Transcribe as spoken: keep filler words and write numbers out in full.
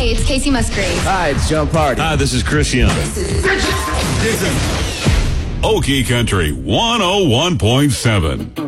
it's Casey Musgrave. Hi, it's John Party. Hi, this is Chris Young. Okie Country one oh one point seven.